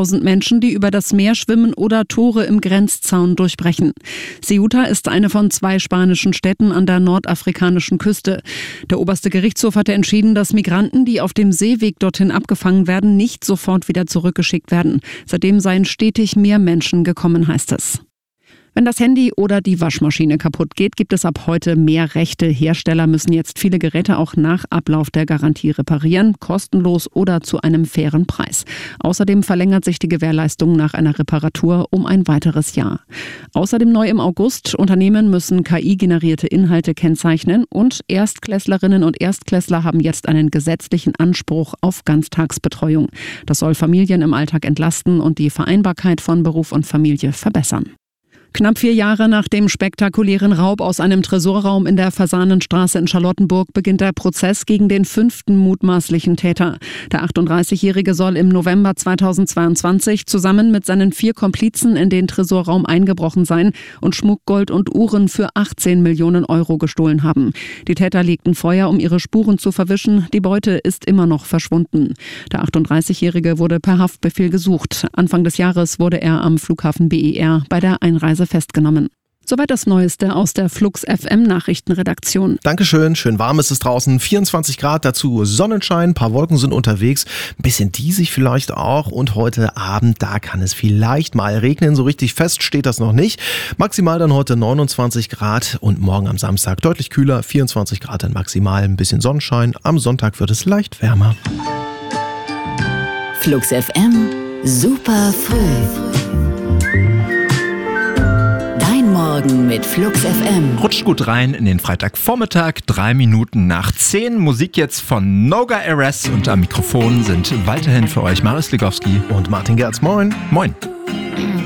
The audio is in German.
1000 Menschen, die über das Meer schwimmen oder Tore im Grenzzaun durchbrechen. Ceuta ist eine von 2 spanischen Städten an der nordafrikanischen Küste. Der oberste Gerichtshof hatte entschieden, dass Migranten, die auf dem Seeweg dorthin abgefangen werden, nicht sofort wieder zurückgeschickt werden. Seitdem seien stetig mehr Menschen gekommen, heißt es. Wenn das Handy oder die Waschmaschine kaputt geht, gibt es ab heute mehr Rechte. Hersteller müssen jetzt viele Geräte auch nach Ablauf der Garantie reparieren, kostenlos oder zu einem fairen Preis. Außerdem verlängert sich die Gewährleistung nach einer Reparatur um ein weiteres Jahr. Außerdem neu im August: Unternehmen müssen KI-generierte Inhalte kennzeichnen und Erstklässlerinnen und Erstklässler haben jetzt einen gesetzlichen Anspruch auf Ganztagsbetreuung. Das soll Familien im Alltag entlasten und die Vereinbarkeit von Beruf und Familie verbessern. Knapp 4 Jahre nach dem spektakulären Raub aus einem Tresorraum in der Fasanenstraße in Charlottenburg beginnt der Prozess gegen den 5. mutmaßlichen Täter. Der 38-Jährige soll im November 2022 zusammen mit seinen 4 Komplizen in den Tresorraum eingebrochen sein und Schmuck, Gold und Uhren für 18 Millionen Euro gestohlen haben. Die Täter legten Feuer, um ihre Spuren zu verwischen. Die Beute ist immer noch verschwunden. Der 38-Jährige wurde per Haftbefehl gesucht. Anfang des Jahres wurde er am Flughafen BER bei der Einreise festgenommen. Soweit das Neueste aus der Flux FM Nachrichtenredaktion. Dankeschön, schön warm ist es draußen, 24 Grad, dazu Sonnenschein, ein paar Wolken sind unterwegs, ein bisschen diesig vielleicht auch und heute Abend, da kann es vielleicht mal regnen, so richtig fest steht das noch nicht. Maximal dann heute 29 Grad und morgen am Samstag deutlich kühler, 24 Grad dann maximal, ein bisschen Sonnenschein, am Sonntag wird es leicht wärmer. Flux FM, super früh. Morgen mit Flux FM. Rutscht gut rein in den Freitagvormittag, 3 Minuten nach 10. Musik jetzt von Noga Erez und am Mikrofon sind weiterhin für euch Marius Ligowski und Martin Gerz. Moin. Moin.